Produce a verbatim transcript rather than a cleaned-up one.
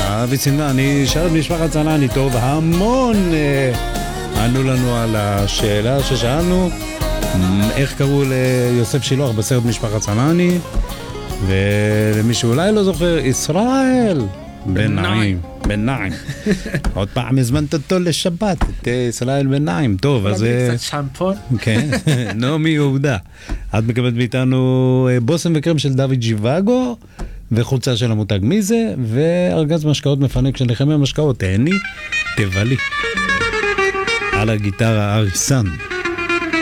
אבי צנעני, שרת משפחת צנעני, טוב, המון ענו לנו על השאלה ששאלנו, איך קראו ליוסף שילוח בסרט משפחת צנעני, ולמי שאולי לא זוכר, ישראל בן נעים. בן נעים. עוד פעם הזמנת אותו לשבת, את ישראל בן נעים. טוב, אז... קצת שמפון. כן, נעמי יהודה. את מקבלת מאיתנו בושם וקרם של דוד ג'יוואגו, וחולצה של המותג מי זה, וארגז משקאות מפנק של נחמי המשקאות. תהני, תבלי. על הגיטרה אריסן.